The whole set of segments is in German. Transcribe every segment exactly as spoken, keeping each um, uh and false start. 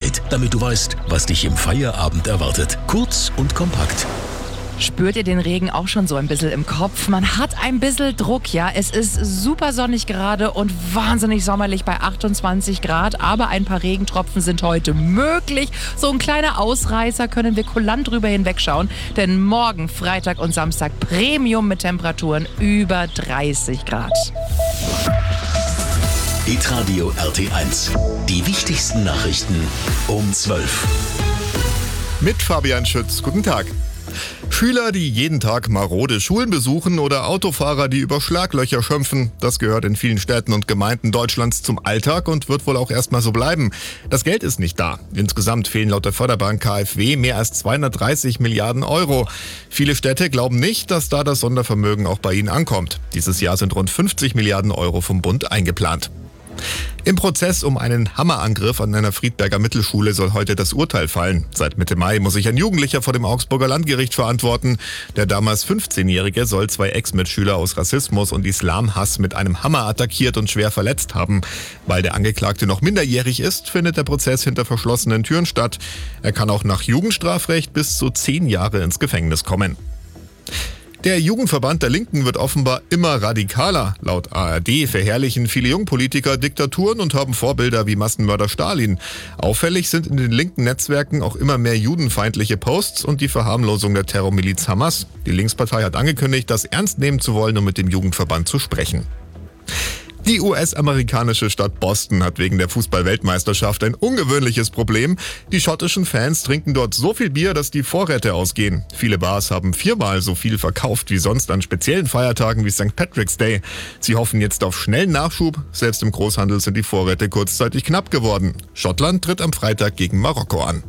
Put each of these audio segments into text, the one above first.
Update, damit du weißt, was dich im Feierabend erwartet. Kurz und kompakt. Spürt ihr den Regen auch schon so ein bisschen im Kopf? Man hat ein bisschen Druck, ja. Es ist super sonnig gerade und wahnsinnig sommerlich bei achtundzwanzig Grad. Aber ein paar Regentropfen sind heute möglich. So ein kleiner Ausreißer können wir kulant drüber hinwegschauen. Denn morgen, Freitag und Samstag Premium mit Temperaturen über dreißig Grad. Hitradio R T eins. Die wichtigsten Nachrichten um zwölf. Mit Fabian Schütz. Guten Tag. Schüler, die jeden Tag marode Schulen besuchen oder Autofahrer, die über Schlaglöcher schimpfen, das gehört in vielen Städten und Gemeinden Deutschlands zum Alltag und wird wohl auch erstmal so bleiben. Das Geld ist nicht da. Insgesamt fehlen laut der Förderbank K f W mehr als zweihundertdreißig Milliarden Euro. Viele Städte glauben nicht, dass da das Sondervermögen auch bei ihnen ankommt. Dieses Jahr sind rund fünfzig Milliarden Euro vom Bund eingeplant. Im Prozess um einen Hammerangriff an einer Friedberger Mittelschule soll heute das Urteil fallen. Seit Mitte Mai muss sich ein Jugendlicher vor dem Augsburger Landgericht verantworten. Der damals fünfzehnjährige soll zwei Ex-Mitschüler aus Rassismus und Islamhass mit einem Hammer attackiert und schwer verletzt haben. Weil der Angeklagte noch minderjährig ist, findet der Prozess hinter verschlossenen Türen statt. Er kann auch nach Jugendstrafrecht bis zu zehn Jahre ins Gefängnis kommen. Der Jugendverband der Linken wird offenbar immer radikaler. Laut A R D verherrlichen viele Jungpolitiker Diktaturen und haben Vorbilder wie Massenmörder Stalin. Auffällig sind in den linken Netzwerken auch immer mehr judenfeindliche Posts und die Verharmlosung der Terrormiliz Hamas. Die Linkspartei hat angekündigt, das ernst nehmen zu wollen, um mit dem Jugendverband zu sprechen. Die U S-amerikanische Stadt Boston hat wegen der Fußball-Weltmeisterschaft ein ungewöhnliches Problem. Die schottischen Fans trinken dort so viel Bier, dass die Vorräte ausgehen. Viele Bars haben viermal so viel verkauft wie sonst an speziellen Feiertagen wie Sankt Patrick's Day. Sie hoffen jetzt auf schnellen Nachschub. Selbst im Großhandel sind die Vorräte kurzzeitig knapp geworden. Schottland tritt am Freitag gegen Marokko an.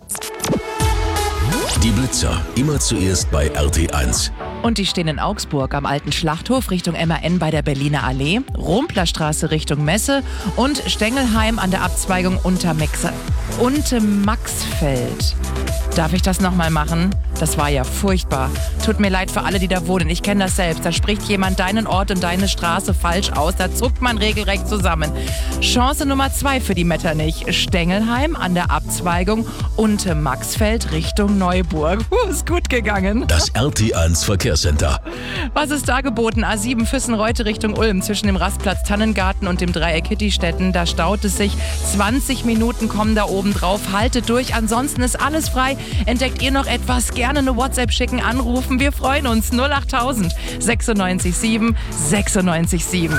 Die Blitzer, immer zuerst bei R T eins. Und die stehen in Augsburg am Alten Schlachthof Richtung M A N bei der Berliner Allee, Rumplerstraße Richtung Messe und Stengelheim an der Abzweigung Untermexa- Untermaxfeld. Darf ich das nochmal machen? Das war ja furchtbar. Tut mir leid für alle, die da wohnen. Ich kenne das selbst. Da spricht jemand deinen Ort und deine Straße falsch aus. Da zuckt man regelrecht zusammen. Chance Nummer zwei für die Metternich. Stengelheim an der Abzweigung Untermaxfeld Richtung Neuburg. Uh, ist gut gegangen. Das R T eins Verkehrscenter. Was ist da geboten? A sieben Füssen-Reute Richtung Ulm zwischen dem Rastplatz Tannengarten und dem Dreieck Kittistetten. Da staut es sich. zwanzig Minuten kommen da oben drauf. Haltet durch. Ansonsten ist alles frei. Entdeckt ihr noch etwas? Gerne eine WhatsApp schicken, anrufen. Wir freuen uns. null achttausend sechsundneunzig sieben sechsundneunzig sieben.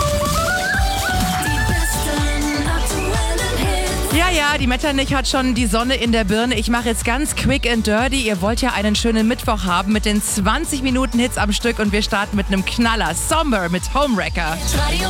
Ja, ja, die Metternich hat schon die Sonne in der Birne. Ich mache jetzt ganz quick and dirty. Ihr wollt ja einen schönen Mittwoch haben mit den zwanzig Minuten Hits am Stück und wir starten mit einem Knaller. Somber mit Homewrecker. Radio